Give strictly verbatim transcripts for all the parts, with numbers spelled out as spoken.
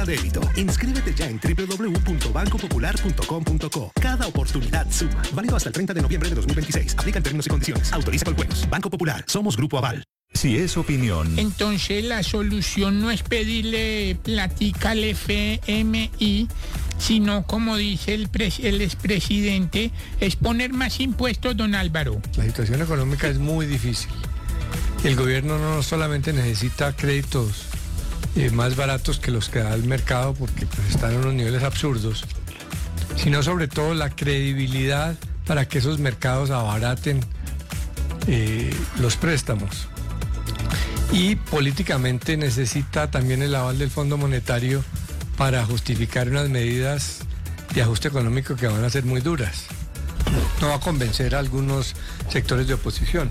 Débito. Inscríbete ya en doble u doble u doble u punto banco popular punto com punto co. Cada oportunidad suma. Válido hasta el treinta de noviembre de dos mil veintiséis. Aplican términos y condiciones. Autoriza con juegos. Banco Popular. Somos Grupo Aval. Si es opinión. Entonces la solución no es pedirle platica al F M I, sino, como dice el, pres el expresidente, es poner más impuestos, don Álvaro. La situación económica es muy difícil. El gobierno no solamente necesita créditos Eh, más baratos que los que da el mercado, porque pues, están en unos niveles absurdos, sino sobre todo la credibilidad para que esos mercados abaraten eh, los préstamos. Y políticamente necesita también el aval del Fondo Monetario para justificar unas medidas de ajuste económico que van a ser muy duras. No va a convencer a algunos sectores de oposición.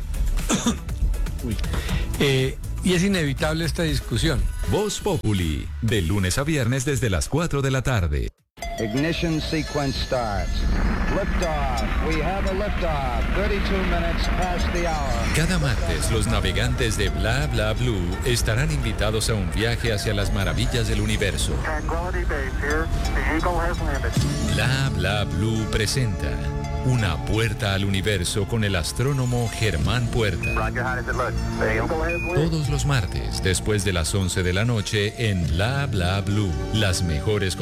eh, Y es inevitable esta discusión. Voz Populi, de lunes a viernes desde las cuatro de la tarde. Ignition sequence starts. Liftoff. We have a liftoff. thirty-two minutes past the hour. Cada martes, los navegantes de Bla Bla Blue estarán invitados a un viaje hacia las maravillas del universo. Tranquility Base here. The Eagle has landed. Bla Bla Blue presenta Una puerta al universo con el astrónomo Germán Puerta. Roger, how does it look? The Eagle has landed. Todos los martes, después de las once de la noche, en Bla Bla Blue. Las mejores